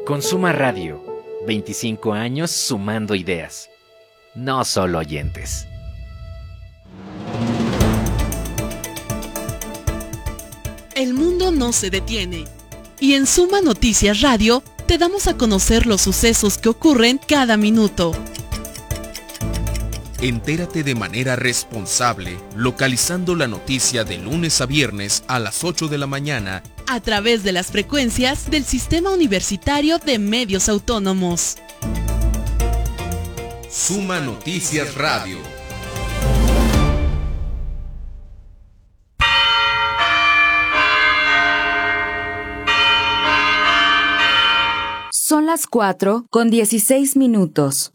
Consuma Radio, 25 años sumando ideas, no solo oyentes. El mundo no se detiene. Y en Suma Noticias Radio te damos a conocer los sucesos que ocurren cada minuto. Entérate de manera responsable, localizando la noticia de lunes a viernes a las 8 de la mañana a través de las frecuencias del Sistema Universitario de Medios Autónomos. Suma Noticias Radio. Son las 4:16.